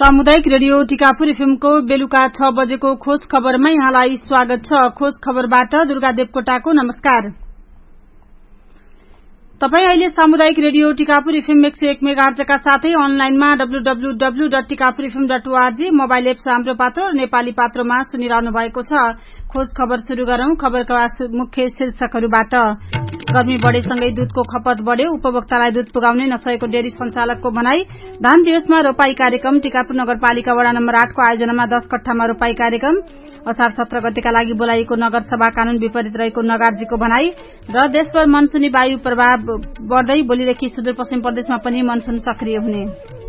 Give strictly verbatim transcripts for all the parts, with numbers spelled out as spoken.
सामुदायिक रेडियो टिकापुर एफएमको बेलुका छ बजेको खोज खबरमा यहाँलाई स्वागत छ। खोज खबरबाट दुर्गा देवकोटाको नमस्कार। तपाई अहिले सामुदायिक रेडियो टिकापुर एफएम एक सय एक मेगाहर्जका साथै अनलाइनमा W W W dot Tikapur FM dot ORG mobile app हाम्रो पात्र र नेपाली पात्रमा सुनिरहनु भएको छ। खोज खबर शुरू गरौं। खबरका मुख्य शीर्षकहरूबाट। गर्मी बढेसँगै दूधको खपत बढ्यो, उपभोक्तालाई दूध पुगाउनै नसकेको डेरी संचालकको भनाई। धान दिवसमा रोपाई कार्यक्रम। टिकापुर नगरपालिका वडा नम्बर आठ को आयोजनामा दस कट्ठामा रोपाई कार्यक्रम। असार सत्र गतेका लागि बोलाइएको नगरसभा कानून विपरीत रहेको नगार्जीको भनाई र देशभर मनसुनी वायु प्रभाव बढ्दै भोलिदेखि सुदूरपश्चिम प्रदेशमा पनि मनसुन सक्रिय हुने।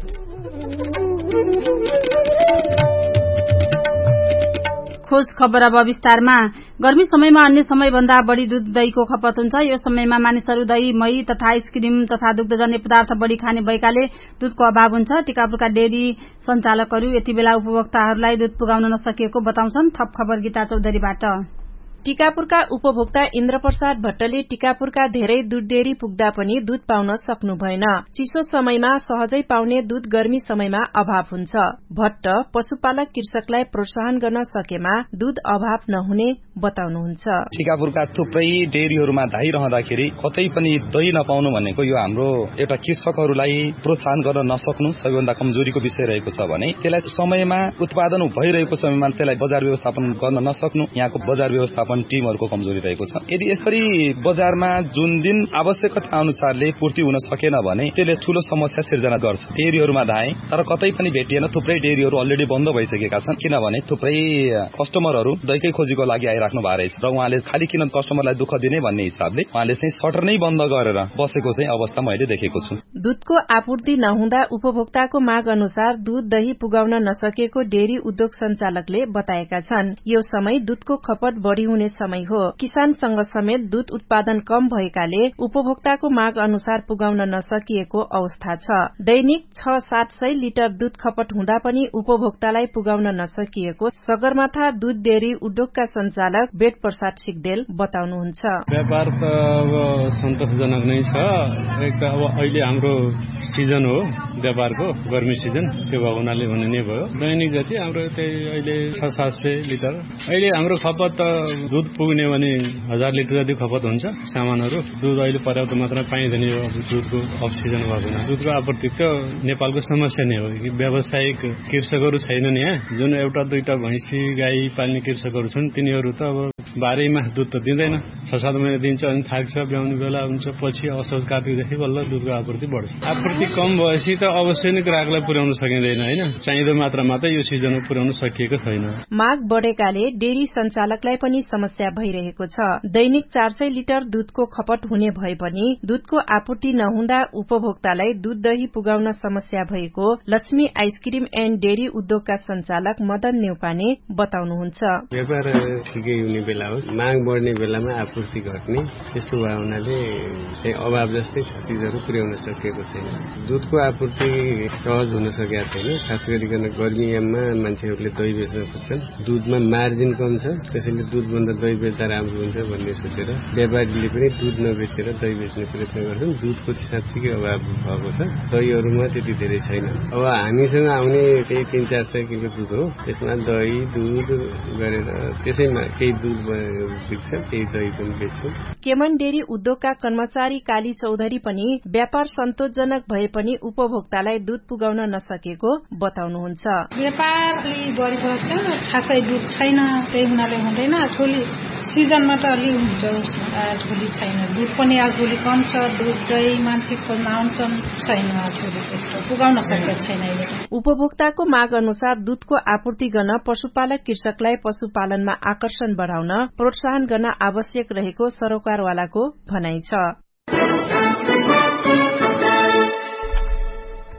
खोज खबर अब विस्तारमा। गर्मी समयमा अन्य समयभन्दा बढ़ी दूध दहीको खपत हुन्छ। यो समयमा मानिसहरू दही, मही तथा आइसक्रिम तथा दुग्धजन्य पदार्थ बढ़ी खाने भएकाले दूधको अभाव हुन्छ। टिकापुरका डेरी संचालकहरू यति बेला उपभोक्ताहरूलाई दूध पुगाउन नसकिएको बताउँछन्। थप खबर गीता चौधरीबाट। टिकापुरका उपभोक्ता इन्द्रप्रसाद भट्टले टिकापुरका धेरै दूध डेरी पुग्दा पनि दूध पाउन सक्नु भएन। चिसो समयमा सहजै पाउने दूध गर्मी समयमा अभाव हुन्छ। भट्ट पशुपालक कृषकलाई प्रोत्साहन गर्न सकेमा दूध अभाव नहुने बताउनुहुन्छ। टिकापुरका थुप्रै डेरीहरूमा धाइरहँदाखेरि कतै पनि दही नपाउनु भनेको यो हाम्रो एउटा कृषकहरूलाई प्रोत्साहन गर्न नसक्नु सबैभन्दा कमजोरीको विषय रहेको छ भने त्यसलाई समयमा उत्पादन भइरहेको समयमा त्यसलाई बजार व्यवस्थापन गर्न नसक्नु यहाँको बजार व्यवस्थापन टिमहरूको कमजोरी रहेको छ। यदि यसरी बजारमा जुन दिन आवश्यकता अनुसारले पूर्ति हुन सकेन भने त्यसले ठूलो समस्या सिर्जना गर्छ। डेरीहरूमा धाए तर कतै पनि भेटिएन। थुप्रै डेरीहरू अलरेडी बन्द भइसकेका छन् किनभने थुप्रै कस्टमरहरू दहीकै खोजीको लागि आइराख्नु भएको रहेछ र उहाँले खाली किन कस्टमरलाई दुःख दिने भन्ने हिसाबले उहाँले चाहिँ सटर नै बन्द गरेर बसेको चाहिँ अवस्था मैले देखेको छु। दूधको आपूर्ति नहुँदा उपभोक्ताको माग अनुसार दूध दही पुगाउन नसकेको डेरी उद्योग संचालकले बताएका छन्। यो समय दूधको खपत बढ़ी हुने समय हो। किसानसँग समेत दूध उत्पादन कम भएकाले उपभोक्ताको माग अनुसार पुगाउन नसकिएको अवस्था छ। दैनिक छ सात सय लिटर दूध खपत हुँदा पनि उपभोक्तालाई पुगाउन नसकिएको सगरमाथा दूध डेरी उद्योगका संचालक वेद प्रसाद सिगदेल बताउनुहुन्छ। व्यापार त अब सन्तोषजनक नै छ। एक त अब अहिले हाम्रो सिजन हो व्यापारको, गर्मी सिजन, त्यो भएको हुनाले हुने नै भयो। दैनिक जति हाम्रो त्यही अहिले छ सात सय लिटर। अहिले हाम्रो खपत दूध पुग्ने भने हजार लिटर जति खपत हुन्छ सामानहरू। दूध अहिले पर्याप्त मात्रामा पाइँदैन। यो दूधको अफ सिजन भएको हुना दूधको आपूर्ति त नेपालको समस्या नै हो कि व्यावसायिक कृषकहरू छैनन् यहाँ। जुन एउटा दुईटा भैँसी गाई पाल्ने कृषकहरू छन् तिनीहरू त अब बाह्रैमा दूध त दिँदैन। छ सात महिना दिन्छ अनि थाक्छ, ब्याउने बेला हुन्छ, पछि असोज कार्तिकदेखि बल्ल दूधको आपूर्ति बढ्छ। आपूर्ति कम भएपछि त अवश्य नै ग्राहकलाई पुर्याउन सकिँदैन होइन। चाहिँदो मात्रामा त यो सिजनमा पुर्याउन सकिएको छैन। माग बढेकाले डेरी संचालकलाई पनि समस्या भइरहेको छ। दैनिक चार सय लिटर दूधको खपत हुने भए पनि दूधको आपूर्ति नहुँदा उपभोक्तालाई दूध दही पुगाउन समस्या भएको लक्ष्मी आइसक्रिम एण्ड डेरी उद्योगका संचालक मदन नेउपाने बताउनुहुन्छ। व्यापार ठिकै हुने बेला हो, माग बढ्ने बेलामा आपूर्ति घट्ने, त्यस्तो भयो हुनाले चाहिँ अभाव जस्तै चिजहरू पुर्याउन सकिएको छैन। दूधको आपूर्ति सहज हुन सकेको छैन। खास गरिकन गर्मीयाममा मान्छेहरूले दही बेच्न खोज्छन्। दूधमा मार्जिन कम छ, त्यसैले दूध भन्दा दही बेच्दा राम्रो हुन्छ भन्ने सोचेर व्यापारीले पनि दूध नबेचेर दही बेच्ने प्रयत्न गर्छन्। दूधको साँच्चीकै अभाव भएको छ। दहीहरूमा त्यति धेरै छैन। अब हामीसँग आउने त्यही तीन चार सय किलो दूध हो। त्यसमा दही दूध गरेर त्यसैमा केही दूध बिक्छ, केही दही पनि बेच्छौं। केमन डेरी उद्योगका कर्मचारी काली चौधरी पनि व्यापार सन्तोषजनक भए पनि उपभोक्तालाई दूध पुगाउन नसकेको बताउनुहुन्छ। व्यापार अलि बढेको छ, खासै दूध छैन, त्यही हुनाले हुँदैन। आजभोलि सिजनमा त अलि हुन्छ, आजभोलि छैन। दूध पनि आजभोलि कम छ। दूध दही मान्छे खोज्न आउँछन्, छैन आजभोलि त्यस्तो पुगाउन सकेको छैन। उपभोक्ताको माग अनुसार दूधको आपूर्ति गर्न पशुपालक कृषकलाई पशुपालनमा आकर्षण बढ़ाउन प्रोत्साहन गर्न आवश्यक रहेको सरोकारवालाको भनाइ छ।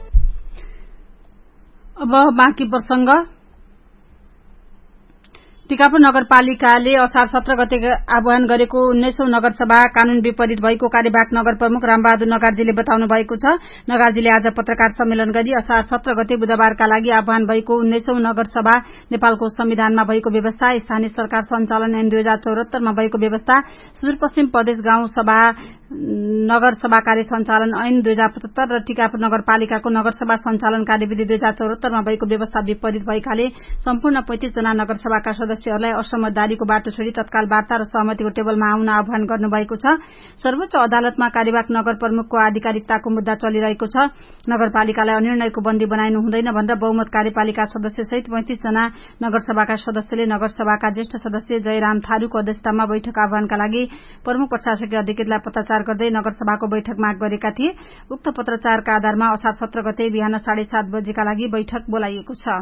अब बाँकी प्रसंग। टिकापुर नगरपालिकाले असार सत्र गते आह्वान गरेको उन्नाइसौं नगरसभा कानून विपरीत भएको कार्यवाहक नगर प्रमुख रामबहादुर नगार्जीले बताउनु भएको छ। नगार्जीले आज पत्रकार सम्मेलन गरी असार सत्र गते बुधबारका लागि आह्वान भएको उन्नाइसौं नगरसभा, नेपालको संविधानमा भएको व्यवस्था, स्थानीय सरकार सञ्चालन ऐन दुई हजार चौहत्तरमा भएको व्यवस्था, सुदूरपश्चिम प्रदेश गाउँ सभा नगरसभा कार्य सञ्चालन ऐन दुई हजार पचहत्तर र टिकापुर नगरपालिकाको नगरसभा सञ्चालन कार्यविधि दुई हजार चौहत्तरमा भएको व्यवस्था विपरीत भएकाले सम्पूर्ण पैंतीस जना नगरसभाका सदस्यहरूलाई असमझदारीको बाटो छोडी तत्काल वार्ता र सहमतिको टेबलमा आउन आह्वान गर्नुभएको छ। सर्वोच्च अदालतमा कार्यवाहक नगर प्रमुखको आधिकारिकताको मुद्दा चलिरहेको छ। नगरपालिकालाई अनिर्णयको बन्दी बनाइनु हुँदैन भनेर बहुमत कार्यपालिका सदस्य सहित पैंतीस जना नगरसभाका सदस्यले नगरसभाका ज्येष्ठ सदस्य जयराम थारूको अध्यक्षतामा बैठक आह्वानका लागि प्रमुख प्रशासकीय अधिकृतलाई पत्राचार गर्दै नगरसभाको बैठक माग गरेका थिए। उक्त पत्राचारका आधारमा असार सत्र गते बिहान साढे सात बजेका लागि बैठक बोलाइएको छ।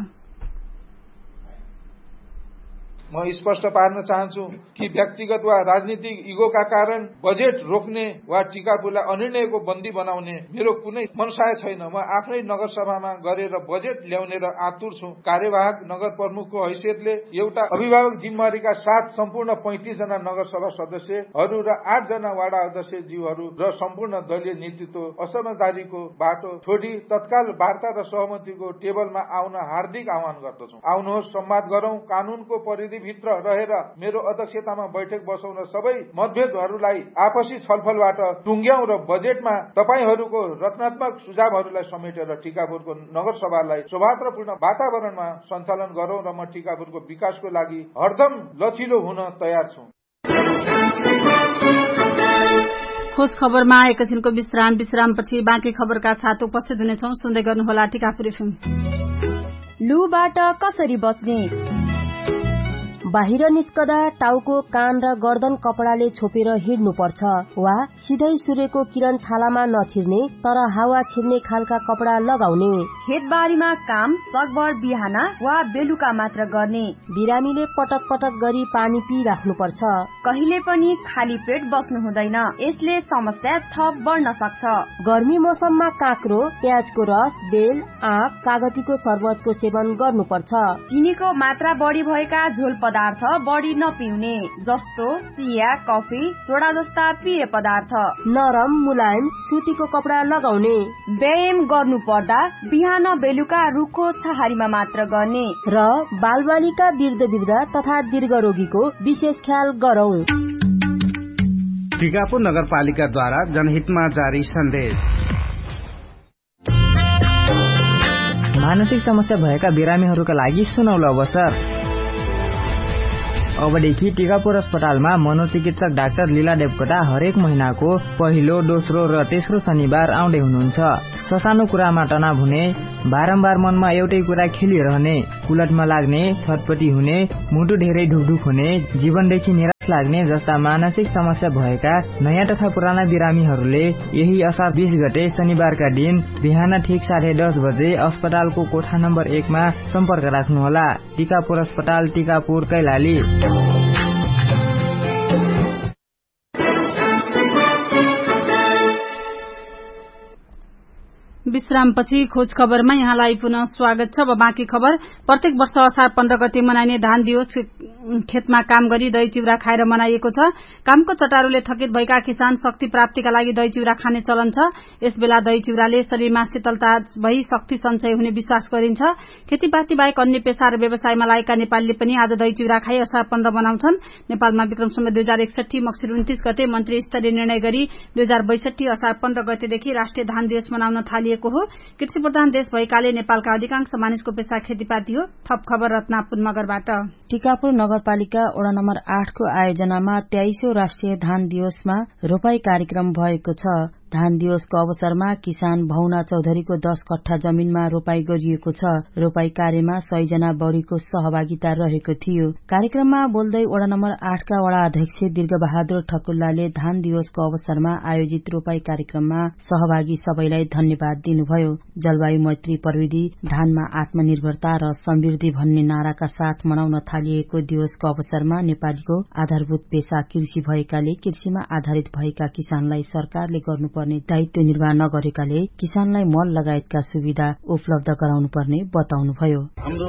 म स्पष्ट पार्न चाहन्छु कि व्यक्तिगत वा राजनीतिक इगोका कारण बजेट रोक्ने वा टिकापुरलाई अनिर्णयको बन्दी बनाउने मेरो कुनै मनसाय छैन। म आफ्नै नगरसभामा गरेर बजेट ल्याउने र आतुर छु। कार्यवाहक नगर प्रमुखको हैसियतले एउटा अभिभावक जिम्मेवारीका साथ सम्पूर्ण पैंतीस जना नगरसभा सदस्यहरू र आठ जना वाडा अध्यक्षज्यूहरू र सम्पूर्ण दलीय नेतृत्व असमझदारीको बाटो छोडी तत्काल वार्ता र सहमतिको टेबलमा आउन हार्दिक आह्वान गर्दछु। आउनुहोस्, संवाद गरौं, कानूनको परिधि भित्र रहेर मेरो अध्यक्षतामा बैठक बसाउन सबै मतभेदहरूलाई आपसी छलफलबाट टुंग्याउँ र बजेटमा तपाईहरूको रचनात्मक सुझावहरूलाई समेटेर टिकापुरको नगरसभालाई सौहार्दपूर्ण वातावरणमा सञ्चालन गरौं र म टिकापुरको विकासको लागि हरदम लचिलो हुन तयार छु। खोज खबरमा एकैछिनको विश्राम विश्रामपछि बाँकी खबरका साथ उपस्थित हुनेछौं। सुन्दै गर्नुहोला टिकापुर एफएम। लुबाट कसरी बच्ने? बाहिर निस्कदा टाउको, कान र गर्दन कपडाले छोपेर हिँड्नुपर्छ वा सिधै सूर्यको किरण छालामा नछिर्ने तर हावा छिर्ने खालका कपडा लगाउने। खेतबारीमा काम सकभर बिहान वा बेलुका मात्र गर्ने। बिरामीले पटक पटक गरी पानी पिराख्नुपर्छ। कहिले पनि खाली पेट बस्नु हुँदैन, यसले समस्या थप बढ्न सक्छ। गर्मी मौसममा काँक्रो, प्याजको रस, बेल, आँप, कागतीको शरबतको सेवन गर्नुपर्छ। चिनीको मात्रा बढी भएका झोल पदार्थ बढी नपिउने, जस्तो चिया, कफी, सोडा जस्ता पेय पदार्थ। नरम मुलायम सुतीको कपडा लगाउने। व्यायाम गर्नु पर्दा बिहान बेलुका रुखो छहारीमा मात्र गर्ने र बालबालिका, वृद्ध वृद्ध तथा दीर्घ रोगीको विशेष ख्याल गरौं। टिकापुर नगरपालिकाद्वारा जनहितमा जारी सन्देश। मानसिक समस्या भएका बिरामीहरूका लागि सुनौलो अवसर। अबदेखि टिकापुर अस्पतालमा मनोचिकित्सक डाक्टर लीला देवकोटा हरेक महिनाको पहिलो, दोस्रो र तेस्रो शनिबार आउँदै हुनुहुन्छ। ससानो कुरामा तनाव हुने, बारम्बार मनमा एउटै कुरा खेलिरहने, कुलटमा लाग्ने, छटपटी हुने, मुटु धेरै ढुकढुक हुने, जीवनदेखि निराश लाग्ने जस्ता मानसिक समस्या भएका नयाँ तथा पुराना बिरामीहरूले यही असार बीस गते शनिबारका दिन बिहान ठिक साढे दस बजे अस्पतालको कोठा नम्बर एकमा सम्पर्क राख्नुहोला। टिकापुर अस्पताल, टिकापुर, कैलाली। विश्रामपछि खोज खबरमा यहाँलाई पुनः स्वागत छ। अब बाँकी खबर। प्रत्येक वर्ष असार पन्ध्र गते मनाइने धान दिवस खेतमा काम गरी दही चिउरा खाएर मनाइएको छ। कामको चटारोले थकित भएका किसान शक्ति प्राप्तिका लागि दही चिउरा खाने चलन छ। यसबेला दही चिउराले शरीरमा शीतलता भई शक्ति सञ्चय हुने विश्वास गरिन्छ। खेतीपाती बाहेक अन्य पेशा र व्यवसायमा लागेका नेपालीले पनि आज दही चिउरा खाई असार पन्ध्र मनाउँछन्। नेपालमा विक्रम सम्वत दुई हजार एकसठी मक्सिर उन्तीस गते मन्त्री स्तरीय निर्णय गरी दुई हजार बैसठी असार पन्ध्र गतेदेखि राष्ट्रिय धान दिवस मनाउन थालिएको हो। कृषि प्रधान देश भएकाले नेपालका अधिकांश मानिसको पेशा खेतीपाती हो। थप खबर रत्नापुर मगरबाट। टिकापुर नगरपालिका वडा नम्बर आठको आयोजनामा तेइसौं राष्ट्रिय धान दिवसमा रोपाई कार्यक्रम भएको छ। धान दिवसको अवसरमा किसान भौना चौधरीको दस कट्ठा जमीनमा रोपाई गरिएको छ। रोपाई कार्यमा सय जना बढ़ीको सहभागिता रहेको थियो। कार्यक्रममा बोल्दै वडा नम्बर आठका वडा अध्यक्ष दीर्घबहादुर ठकुल्लाले धान दिवसको अवसरमा आयोजित रोपाई कार्यक्रममा सहभागी सबैलाई धन्यवाद दिनुभयो। जलवायु मैत्री प्रविधि, धानमा आत्मनिर्भरता र समृद्धि भन्ने नाराका साथ मनाउन थालिएको दिवसको अवसरमा नेपालीको आधारभूत पेशा कृषि भएकाले कृषिमा आधारित भएका किसानलाई सरकारले गर्नुपर्ने पर्ने दायित्व निर्वाह नगरेकाले किसानलाई मल लगायतका सुविधा उपलब्ध गराउनु पर्ने बताउनुभयो। हाम्रो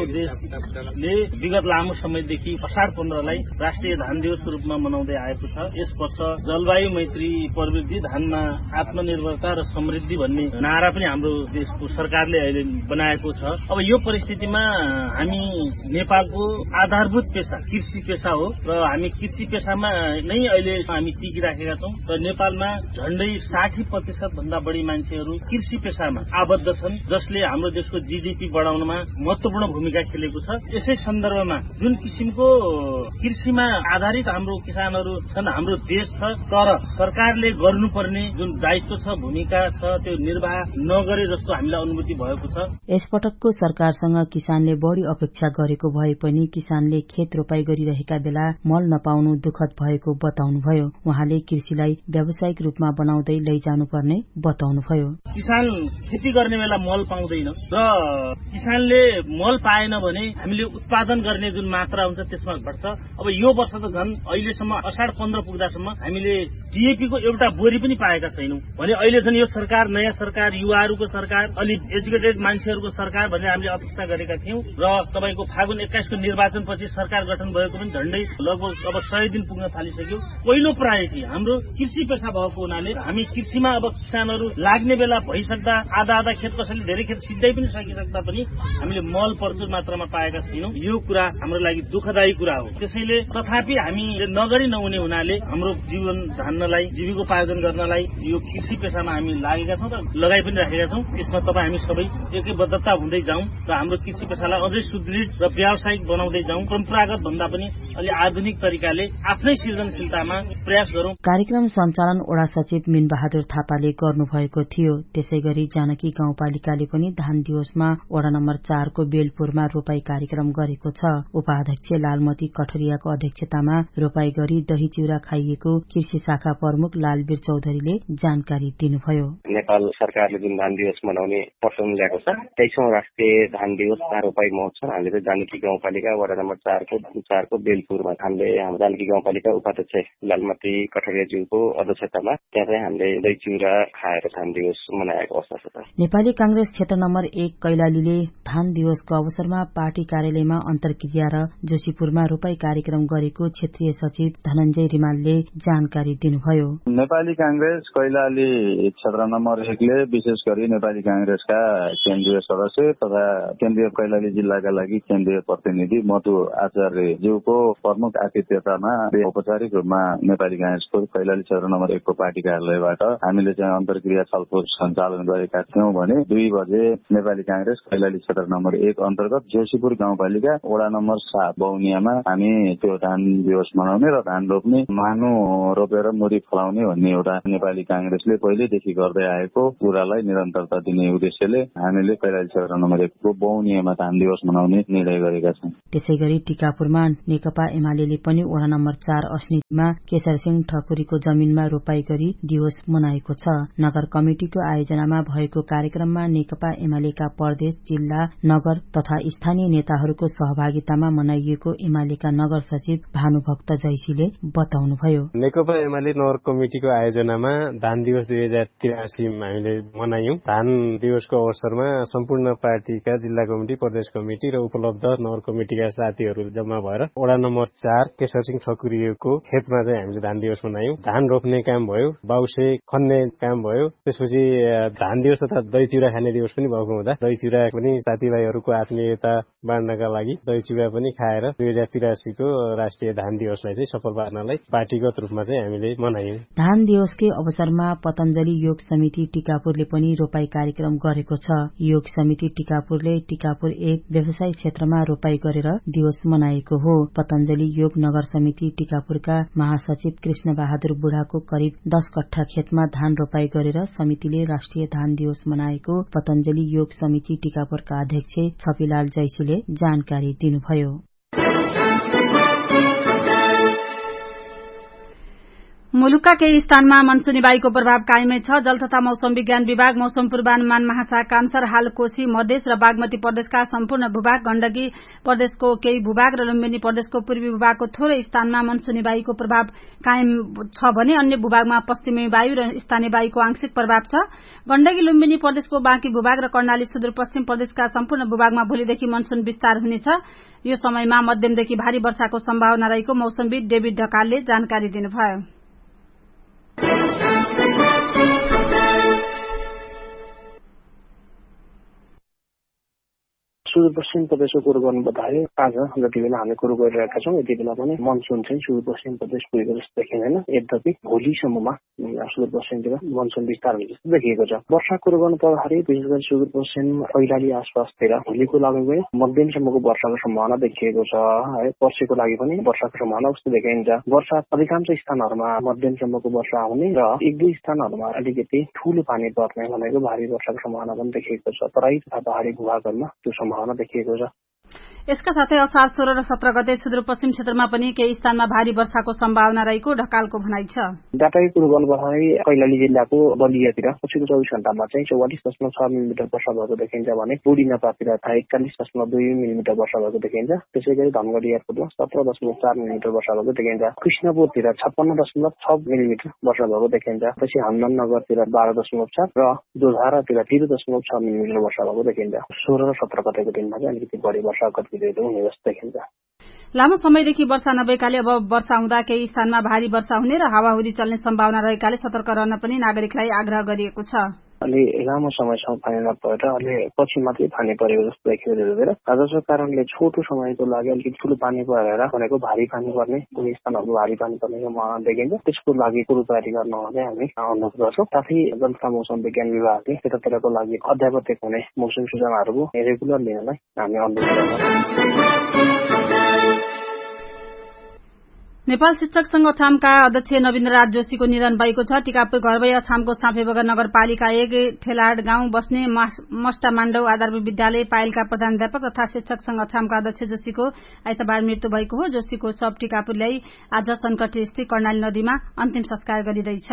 देशले विगत लामो समयदेखि असार पन्ध्रलाई राष्ट्रिय धान दिवसको रूपमा मनाउँदै आएको छ। यस वर्ष जलवायु मैत्री प्रवृत्ति धानमा आत्मनिर्भरता र समृद्धि भन्ने नारा पनि हाम्रो देशको सरकारले अहिले बनाएको छ। अब यो परिस्थितिमा हामी नेपालको आधारभूत पेशा कृषि पेशा हो र हामी कृषि पेशामा नै अहिले हामी टिकिराखेका छौँ र नेपालमा झण्डै साठी प्रतिशत भन्दा बढी मान्छेहरू कृषि पेशामा आबद्ध छन्, जसले हाम्रो देशको जीडीपी बढाउनमा महत्वपूर्ण भूमिका खेलेको छ। यसै सन्दर्भमा जुन किसिमको कृषिमा आधारित हाम्रो किसानहरू छन्, हाम्रो देश छ, तर सरकारले गर्नुपर्ने जुन दायित्व छ, भूमिका छ, त्यो निर्वाह नगरे जस्तो हामीलाई अनुभूति भएको छ। यसपटकको सरकारसँग किसानले बढी अपेक्षा गरेको भए पनि किसानले खेत रोपाई गरिरहेका बेला मल नपाउनु दुःखद भएको बताउनुभयो। उहाँले कृषिलाई व्यावसायिक रूपमा बनाउँदै लैजानुपर्ने बताउनुभयो। किसान खेती गर्ने बेला मल पाउँदैन र किसानले मल पाएन भने हामीले उत्पादन गर्ने जुन मात्रा हुन्छ त्यसमा घट्छ। अब यो वर्ष त झन् अहिलेसम्म असाढ पन्ध्र पुग्दासम्म हामीले डीएपी को एउटा बोरी पनि पाएका छैनौं भने अहिले झन् यो सरकार नयाँ सरकार, युवाहरूको सरकार, अलि एजुकेटेड मान्छेहरूको सरकार भनेर हामीले अपेक्षा गरेका थियौं र तपाईको फागुन एक्काइस को निर्वाचनपछि सरकार गठन भएको पनि झण्डै लगभग अब सय दिन पुग्न थालिसक्यो। पहिलो प्रायोरिटी हाम्रो कृषि पेशा भएको हुनाले हामी कृषिमा अब किसानहरू लाग्ने बेला भइसक्दा आधा आधा खेत कसैले धेरै खेत सिद्धै पनि सकिसक्दा पनि हामीले मल प्रचुर मात्रामा पाएका छैनौं। यो कुरा हाम्रो लागि दुःखदायी कुरा हो। त्यसैले तथापि हामीले नगरी नहुने हुनाले हाम्रो जीवन धान्नलाई, जीविकोपार्जन गर्नलाई यो कृषि पेशामा हामी लागेका छौं र लगाइ पनि राखेका छौं। यसमा तपाईँ हामी सबै एकैबद्धता हुँदै जाउँ र हाम्रो कृषि पेशालाई अझै सुदृढ र व्यावसायिक बनाउँदै जाउँ। परम्परागत भन्दा पनि अलि आधुनिक तरिकाले आफ्नै सृजनशीलतामा प्रयास गरौं। कार्यक्रम सञ्चालन ओडा सचिव मीनबहादुर थापाले गर्नुभएको थियो। त्यसैगरी जानकी गाउँपालिकाले पनि धान दिवसमा ओडा नम्बर चारको बेलपुरमा रोपाई कार्यक्रम गरेको छ। उपाध्यक्ष लालमती कठरियाको अध्यक्षतामा रोपाई गरी दही चिउरा खाइएको कृषि शाखा प्रमुख लालवीर चौधरीले जानकारी दिनुभयो। नेपाल सरकारले जुन धान दिवस मनाउने प्रचलन ल्याएको छ, तेइसौं राष्ट्रिय धान दिवस रोपाई महोत्सव हामीले जानकी गाउँपालिका वडा नम्बर चारको चारको बेलपुरमा हामीले हाम्रो जानकी गाउँपालिका उपाध्यक्ष लालमती कठरियाज्यूको अध्यक्षतामा त्यहाँ चाहिँ हामीले दही चिउरा खाएर धान दिवस मनाएको अवस्था छ। नेपाली कांग्रेस क्षेत्र नम्बर एक कैलालीले धान दिवसको अवसरमा पार्टी कार्यालयमा अन्तर्क्रिया र जोशीपुरमा रोपाई कार्यक्रम गरेको क्षेत्रीय सचिव धनञ्जय रिमालले जानकारी दिनुभयो। नेपाली कांग्रेस कैलाली क्षेत्र नम्बर एकले विशेष गरी नेपाली कांग्रेसका केन्द्रीय सदस्य तथा केन्द्रीय कैलाली जिल्लाका लागि केन्द्रीय प्रतिनिधि मधु आचार्यज्यूको प्रमुख आतिथ्यतामा औपचारिक रूपमा नेपाली कांग्रेसको कैलाली क्षेत्र नम्बर एकको पार्टी कार्यालयबाट हामीले चाहिँ अन्तर्क्रिया छलफल सञ्चालन गरेका थियौं भने दुई बजे नेपाली कांग्रेस कैलाली क्षेत्र नम्बर एक अन्तर्गत जोशीपुर गाउँपालिका वडा नम्बर सात बौनियामा हामी त्यो धान दिवस मनाउने र धान रोप्ने, मानु रोपेर मुरी फलाउने भन्ने एउटा नेपाली कांग्रेसले पहिलेदेखि गर्दै आएको कुरालाई निरन्तरता दिने उद्देश्यले हामीले कैलाली क्षेत्र नम्बर एकको बौनियामा धान दिवस मनाउने निर्णय गरेका छौं। त्यसैगरी टिकापुरमा नेकपा एमाले पनि वडा नम्बर चार अस्नीमा केशर सिंह ठकुरीको जमिनमा रोपाई गरी दिवस मनाएको छ। नगर कमिटिको आयोजनामा भएको कार्यक्रममा नेकपा एमालेका प्रदेश, जिल्ला, नगर तथा स्थानीय नेताहरूको सहभागितामा मनाइएको एमालेका नगर सचिव भानुभक्त जैसीले बताउनुभयो। नेकपा एमाले नगर कमिटिको आयोजनामा धान दिवस दुई हजार तिरासी हामीले मनायौं। धान दिवसको अवसरमा सम्पूर्ण पार्टीका जिल्ला कमिटी, प्रदेश कमिटी र उपलब्ध नगर कमिटिका साथीहरू जम्मा भएर वडा नम्बर चार केशर सिंह ठकुरीको खेतमा चाहिँ हामीले धान दिवस मनायौं। धान रोप्ने काम भयो, बाउसे खन्ने काम भयो, त्यसपछि धान दिवस तथा दही चिउरा खाने दिवस पनि भएको हुँदा दही चिउरा पनि साथीभाइहरूको आत्मीयता बाँड्नका लागि दही चिउरा पनि खाएर दुई हजार तिरासीको राष्ट्रिय धान दिवसलाई चाहिँ सफल पार्नलाई पार्टीगत रूपमा चाहिँ हामीले मनायौं। धान दिवसकै अवसरमा पतञ्जलि योग समिति टिकापुरले पनि रोपाई कार्यक्रम गरेको छ। योग समिति टिकापुरले टिकापुर एक व्यवसाय क्षेत्रमा रोपाई गरेर दिवस मनाएको हो। पतञ्जलि योग नगर समिति टिकापुरका महासचिव कृष्ण बहादुर बुढाको करिब दस कट्ठा खेतमा धान रोपाई गरेर समितिले राष्ट्रिय धान दिवस मनाएको पतञ्जलि योग समिति टिकापुरका अध्यक्ष छपिलाल जैसीले जानकारी दिनुभयो। मुलुकका केही स्थानमा मनसुनी वायुको प्रभाव कायमै छ। जल तथा मौसम विज्ञान विभाग मौसम पूर्वानुमान महाशाखा अनुसार हाल कोशी मधेस र बागमती प्रदेशका सम्पूर्ण भूभाग, गण्डकी प्रदेशको केही भूभाग र लुम्बिनी प्रदेशको पूर्वी भूभागको थोरै स्थानमा मनसुनी वायुको प्रभाव कायम छ भने अन्य भूभागमा पश्चिमी वायु र स्थानीय वायुको आंशिक प्रभाव छ। गण्डकी लुम्बिनी प्रदेशको बाँकी भूभाग र कर्णाली सुदूरपश्चिम प्रदेशका सम्पूर्ण भूभागमा भोलिदेखि मनसुन विस्तार हुनेछ। यो समयमा मध्यमदेखि भारी वर्षाको सम्भावना रहेको मौसमविद डेभिड ढकालले जानकारी दिनुभयो। सुदूरपश्चिम प्रदेशको कुरो गर्नु बताए आज जति बेला हामी कुरो गरिरहेका छौँ यति बेला पनि मनसुन चाहिँ सुदूरपश्चिम प्रदेश पुगेको जस्तो देखिँदैन। यद्यपि भोलिसम्ममा सुदूरपश्चिमतिर मनसुन विस्तार हुने जस्तो देखिएको छ। वर्षा कुरो गर्नु पर्दाखेरि विशेष गरी सुदूरपश्चिम कैलाली आसपासतिर भोलिको लागि पनि मध्यमसम्मको वर्षाको सम्भावना देखिएको छ है। पर्सिको लागि पनि वर्षाको सम्भावना उस्तो देखिन्छ। वर्षा अधिकांश स्थानहरूमा मध्यमसम्मको वर्षा हुने र एक दुई स्थानहरूमा अलिकति ठूलो पानी पर्ने भनेको भारी वर्षाको सम्भावना पनि देखिएको छ। तराई तथा पहाडी भूभागहरूमा त्यो सम्भावना देखिएको छ। यसका साथै असार सोह्र र सत्र गते सुदूरपश्चिम क्षेत्रमा पनि केही स्थानमा भारी वर्षाको सम्भावना रहेको ढकालको भनाइ छ। डाटाको कुरो गर्नुपर्दाखेरि कैलाली जिल्लाको बलियातिर पछिल्लो चौबिस घण्टामा चाहिँ चौवालिस दशमलव छ मिलिमिटर वर्षा भएको देखिन्छ भने बुढी नपातिर एकचालिस दशमलव दुई मिलिमिटर वर्षा भएको देखिन्छ। त्यसै गरी धनगढी एयरपोर्टमा सत्र दशमलव चार मिलिमिटर वर्षा भएको देखिन्छ। कृष्णपुरतिर छप्पन्न दशमलव छ मिलिमिटर वर्षा भएको देखिन्छ। त्यसै हनुमाननगरतिर बाह्र दशमलव चार र दोधारातिर तेह्र दशमलव छ मिलिमिटर वर्षा भएको देखिन्छ। सोह्र र सत्र गतेको दिनमा चाहिँ अलिकति बढी वर्षा लामो समयदेखि वर्षा नभएकाले अब वर्षा हुँदा केही स्थानमा भारी वर्षा हुने र हावाहुरी चल्ने सम्भावना रहेकाले सतर्क रहन पनि नागरिकलाई आग्रह गरिएको छ। अलि लामो समयसम्म पानी नपरेर अलि पछि मात्रै पानी परेको जस्तो देखियो। जसको कारणले छोटो समयको लागि अलिकति ठुलो पानी परेर भनेको भारी पानी पर्ने कुनै स्थानहरू भारी पानी पर्ने सम्भावना देखिन्छ। त्यसको लागि पूर्व तयारी गर्न चाहिँ हामी अनुरोध गर्छौँ। साथै जल तथा मौसम विज्ञान विभागले त्यतातिरको लागि अध्यावश्यक हुने मौसम सूचनाहरूको रेगुलर लिनलाई हामी अनुरोध गर्छौँ। नेपाल शिक्षक संघ अछामका अध्यक्ष नवीन्द्र राज जोशीको निधन भएको छ। टिकापुर घरवै अछामको साँपेबगर नगरपालिका एक ठेलाड गाउँ बस्ने मस्टा माण्डौ आधारभूत विद्यालय पायलका प्रधानाध्यापक तथा शिक्षक संघ अछामका अध्यक्ष जोशीको आइतबार मृत्यु भएको हो। जोशीको शव टिकापुर ल्याई आज सनकटी स्थित कर्णाली नदीमा अन्तिम संस्कार गरिँदैछ।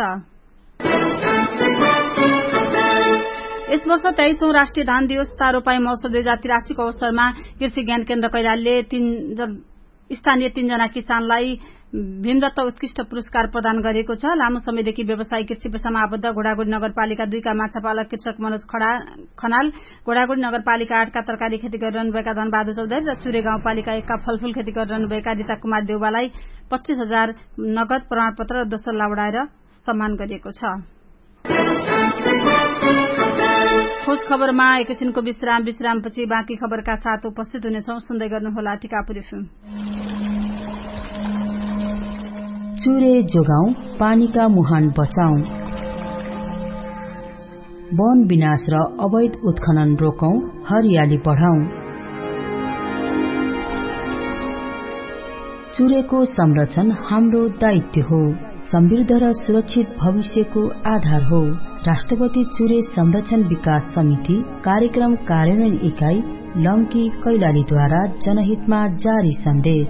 यस वर्ष तेइसौं राष्ट्रिय धान दिवस तथा रोपाई महोत्सव दुई हजार तिरासीको अवसरमा कृषि ज्ञान केन्द्र कैलालीले तीन स्थानीय तीनजना किसानलाई भीमदत्त उत्कृष्ट पुरस्कार प्रदान गरेको छ। लामो समयदेखि व्यवसायिक कृषि पेशामा आबद्ध घोडागुडी नगरपालिका दुईका माछापालक कृषक मनोज खनाल, घोडागुडी नगरपालिका आठका तरकारी खेती गरिरहनुभएका धनबहादुर चौधरी र चुरे गाउँपालिका एकका फलफूल खेती गरिरहनुभएका रीता कुमार देउवालाई पच्चीस हजार नगद प्रमाणपत्र र दोस्रो लाउडाएर सम्मान गरिएको छ। खोज खबरमा एकैछिनको विश्राम विश्रामपछि बाँकी खबरका साथ उपस्थित हुनेछौं। सुन्दै गर्नुहोला टिकापुर एफएम। चुरे जोगाउँ, पानीका मुहान बचाउँ, वन विनाश र अवैध उत्खनन रोकौं, हरियाली बढाउँ। चुरेको संरक्षण हाम्रो दायित्व हो। समृद्ध र सुरक्षित भविष्यको आधार हो। राष्ट्रपति चुरे संरक्षण विकास समिति कार्यक्रम कार्यान्वयन इकाई लम्की कैलालीद्वारा जनहितमा जारी सन्देश।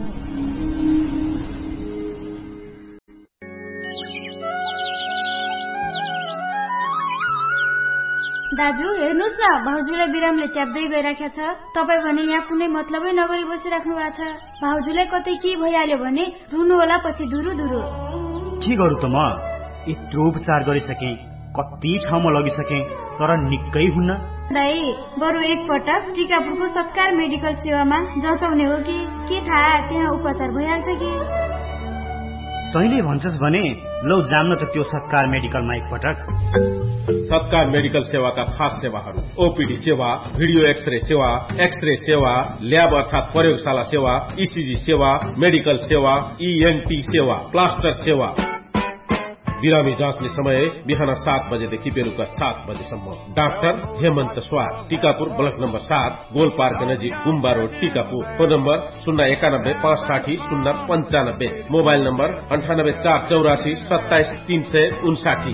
दाजु हेर्नुस् न, भाउजूलाई बिरामले च्याप्दै गइराखेको छ। तपाईँ भने यहाँ कुनै मतलबै नगरी बसिराख्नु भएको छ। भाउजूलाई कतै के भइहाल्यो भने रुनु होला पछि धुरु धुरु। के गरौँ त म यत्रो उपचार गरिसके, कति ठाउँमा लगिसके तर निकै हुन्न। दाइ बरु एकपटक टिकापुरको सत्कार मेडिकल सेवामा जचाउने हो कि के थाहा त्यहाँ उपचार भइहाल्छ कि। तैँले भन्छस् भने लौ जान्न त त्यो सत्कार मेडिकलमा एकपटक। सत्कार मेडिकल सेवाका खास सेवाहरू ओपीडी सेवा, भिडियो एक्सरे सेवा, एक्सरे सेवा, ल्याब अर्थात प्रयोगशाला सेवा, ईसीजी सेवा, मेडिकल सेवा, ईएनटी सेवा, प्लास्टर सेवा। बिरामी जाँच्ने समय बिहान सात बजेदेखि बेलुका सात बजेसम्म। डाक्टर हेमन्त स्वार, टीकापुर ब्लक नम्बर सात, गोल पार्क नजिक गुम्बा रोड, टीकापुर। फोन नम्बर शून्य एकानब्बे पाँच साठी शून्य पञ्चानब्बे। मोबाइल नम्बर अन्ठानब्बे चार चौरासी सत्ताइस तीन सय उन्साठी।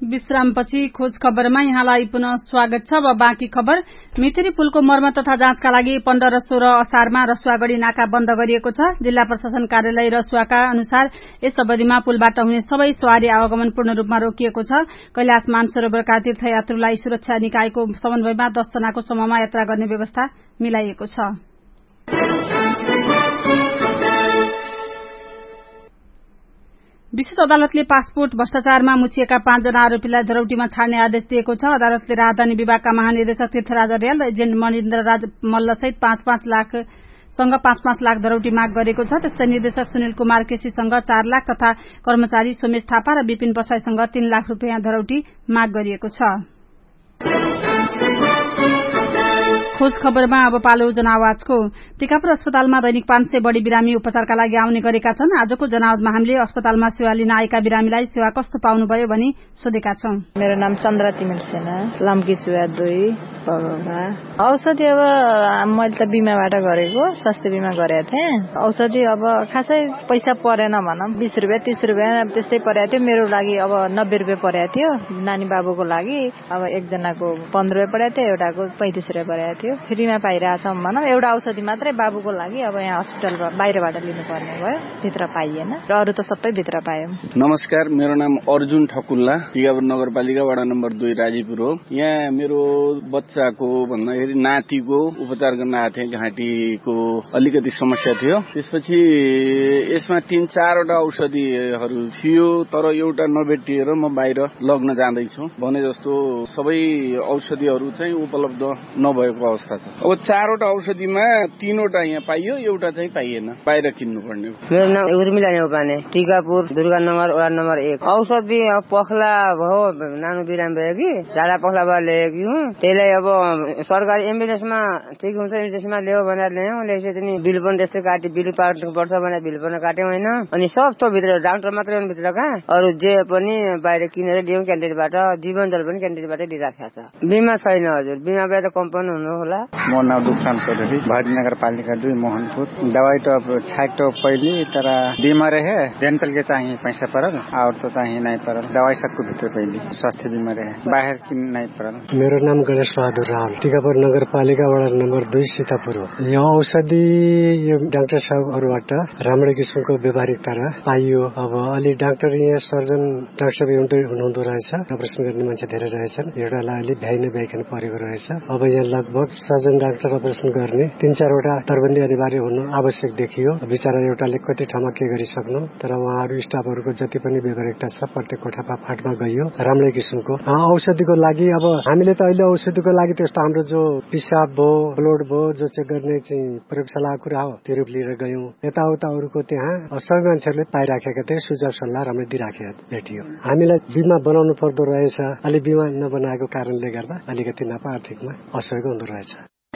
विश्रामपछि खोज खबरमा यहाँलाई पुनः स्वागत छ। अब बाँकी खबर। मितरी पुलको मर्मत तथा जाँचका लागि पन्ध्र र सोह्र असारमा रसुवागढ़ी नाका बन्द गरिएको छ। जिल्ला प्रशासन कार्यालय रसुवाका अनुसार यस अवधिमा पुलबाट हुने सबै सवारी आवागमन पूर्ण रूपमा रोकिएको छ। कैलाश मानसरोवरका तीर्थयात्रुलाई सुरक्षा निकायको समन्वयमा दस जनाको समूहमा यात्रा गर्ने व्यवस्था मिलाइएको छ। विशेष अदालतले पासपोर्ट भ्रष्टाचारमा मुछिएका पाँचजना आरोपीलाई धरौटीमा छाड्ने आदेश दिएको छ। अदालतले राजधानी विभागका महानिर्देशक तीर्थराज अर्याल र एजेन्ट मनिन्द्र राज मल्लसहित पाँच पाँच लाख सँग पाँच पाँच लाख धरौटी माग गरेको छ। त्यस्तै निर्देशक सुनिल कुमार केसीसँग चार लाख तथा कर्मचारी सोमेश थापा र विपिन प्रसाईसँग तीन लाख रूपियाँ धरौटी माग गरिएको छ। खोज खबरमा अब पालो जनावाजको। टिकापुर अस्पतालमा दैनिक पाँच सय बढ़ी बिरामी उपचारका लागि आउने गरेका छन्। आजको जनावाजमा हामीले अस्पतालमा सेवा लिन आएका बिरामीलाई सेवा कस्तो पाउनुभयो भनी सोधेका छौं। मेरो नाम चन्द्र तिमिल सेना, लम्की चुया दुई पगमा। औषधि अब मैले त बिमाबाट गरेको, स्वास्थ्य बिमा गरेको थिएँ। औषधि अब खासै पैसा परेन भनौं, बीस रुपियाँ तीस रुपियाँ त्यस्तै परेको थियो। मेरो लागि अब नब्बे रुपियाँ परेको थियो। नानी बाबुको लागि अब एकजनाको पन्ध्र रुपियाँ परेको थियो, एउटाको पैंतिस रुपियाँ परेको थियो। फ्रीमा पाइरहेछौँ भनौं। एउटा औषधि मात्रै बाबुको लागि अब यहाँ हस्पिटल बाहिरबाट लिनुपर्ने भयो, भित्र पाइएन र अरू त सबै भित्र पायौं। नमस्कार, मेरो नाम अर्जुन ठकुल्ला, टिकापुर नगरपालिका वडा नम्बर दुई राजीपुर हो। यहाँ मेरो बच्चाको भन्दाखेरि नातिको उपचार गर्न आएको थिएँ। घाँटीको अलिकति समस्या थियो। त्यसपछि यसमा तीन चारवटा औषधिहरू थियो, तर एउटा नभेटिएर म बाहिर लग्न जाँदैछु भने जस्तो सबै औषधिहरू चाहिँ उपलब्ध नभएको अवस्था छ। अब चारवटा औषधिमा तीनवटा यहाँ पाइयो, एउटा चाहिँ पाइएन, बाहिर किन्नु पर्ने। मेरो नाम उर्मिला नेउपाने, टिकापुर दुर्गानगर वडा नम्बर एक। औषधि पखला भयो, नानो बिरामी भयो कि झाडा पखला भएर ल्याएको हुँ। त्यसलाई अब सरकारी एम्बुलेन्समा ठिक हुन्छ, एम्बुलेन्समा ल्यायो भनेर ल्यायौँ। ल्याएपछि नि बिल पनि त्यस्तै काट्यो, बिल काट्नुपर्छ भनेर बिल पनि काट्यौँ होइन। अनि सब थो भित्र डाक्टर मात्रै भित्र कहाँ, अरू जे पनि बाहिर किनेर ल्यायौँ क्यान्टिनबाट। जीवन जल पनि क्यान्टिनबाटै दिइराखेको छ। बिमा छैन हजुर, बिमा भए त कम्पनी हुनु होला। म नाम दुक्सान चौधरी, भाटी नगरपालिका दुई मोहनपुर। दवाई तो छाक तो पहले तर बीमा रहे, डेंटल के चाहिए पैसा पड़ल और तो चाहिए नहीं पड़ल। दवाई सबको भीतर पहले स्वास्थ्य बीमा रहे, बाहर की नहीं पड़ल। मेरो नाम गणेश बहादुर रावल, टिकापुर नगरपालिका वडा नम्बर दुई सीतापुर हो। यहाँ औषधि यो डाक्टर साहबहरूबाट राम्रो किसिमको व्यवहारिकता पाइयो। अब अलि डाक्टर यहाँ सर्जन डाक्टर साहब हुनुहुँदो रहेछ, अपरेसन गर्ने मान्छे धेरै रहेछन्। एउटालाई अलि भ्याइ नभ्याइकन परेको रहेछ। अब यहाँ लगभग सर्जन डाक्टर अपरेसन गर्ने तीन चारवटा दरबन्दी अनिवार्य हुनु आवश्यक देखियो। बिचरा एउटाले कति ठाउँमा के गरिसक्नु, तर उहाँहरू स्टाफहरूको जति पनि व्यवहारिकता छ प्रत्येक कोठा फाटमा गइयो राम्रै किसिमको। औषधिको लागि अब हामीले त अहिले औषधिको लागि त्यस्तो हाम्रो जो पिसाब भयो, ब्लड भयो, जो चेक गर्ने चाहिँ प्रयोगशालाको कुरा हो त्यो रूप लिएर गयौँ। यताउता अरूको त्यहाँ सबै मान्छेहरूले पाइराखेका थिए, सुझाव सल्लाह राम्रै दिइराखेका भेटियो। हामीलाई बिमा बनाउनु पर्दो रहेछ, अलि बिमा नबनाएको कारणले गर्दा अलिकति नापा आर्थिकमा असहयोग हुँदो रहेछ।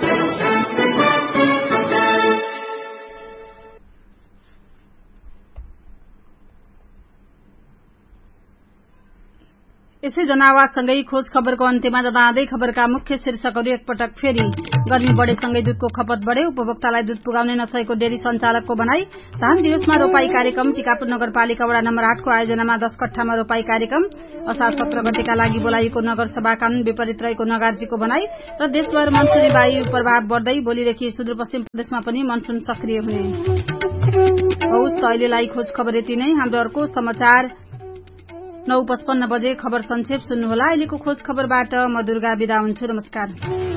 यसै जनावाजसँगै खोज खबरको अन्त्यमा जाँदै खबरका मुख्य शीर्षकहरू एकपटक फेरि। गर्मी बढेसँगै दूधको खपत बढ्यो, उपभोक्तालाई दूध पुगाउने नसकेको डेरी सञ्चालकको भनाई। धान दिवसमा रोपाई कार्यक्रम, टिकापुर नगरपालिका वडा नम्बर आठको आयोजनामा दश कट्ठामा रोपाई कार्यक्रम। असार सत्र गतेका लागि बोलाइएको नगरसभा कानून विपरीत रहेको नगार्जीको भनाई। र देशभर मनसुनी वायु प्रभाव बढ्दै भोलिदेखि सुदूरपश्चिम प्रदेशमा पनि मनसुन सक्रिय हुने। हौस् त अहिलेलाई खोज खबर यति नै। हाम्रो अर्को समाचार नौ पचपन्न बजे खबर संक्षेप सुन्नुहोला। अहिलेको खोज खबरबाट म दुर्गा बिदा हुन्छु। नमस्कार।